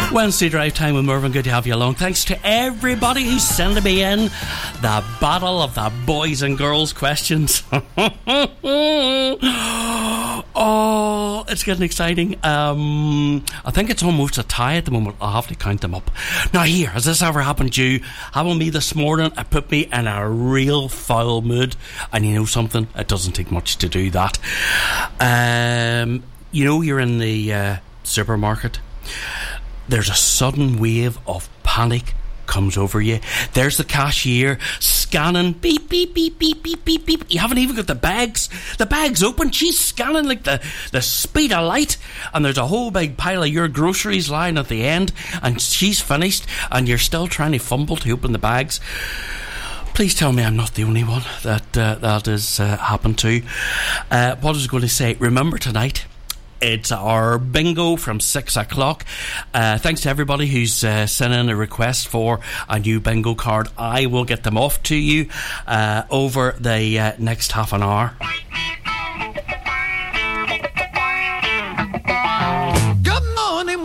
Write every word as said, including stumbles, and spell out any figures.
Wednesday Drive Time with Mervyn, good to have you along. Thanks to everybody who's sending me in the battle of the boys and girls questions. Oh, it's getting exciting. Um, I think it's almost a tie at the moment. I'll have to count them up. Now here, has this ever happened to you? Having me this morning, it put me in a real foul mood. And you know something? It doesn't take much to do that. Um, you know, you're in the uh, supermarket. There's a sudden wave of panic comes over you. There's the cashier scanning, beep, beep, beep, beep, beep, beep, beep. You haven't even got the bags. The bag's open. She's scanning like the, the speed of light. And there's a whole big pile of your groceries lying at the end. And she's finished. And you're still trying to fumble to open the bags. Please tell me I'm not the only one that uh, that has uh, happened to. Uh, what I was going to say, remember tonight, it's our bingo from six o'clock. Uh, thanks to everybody who's uh, sent in a request for a new bingo card. I will get them off to you uh, over the uh, next half an hour.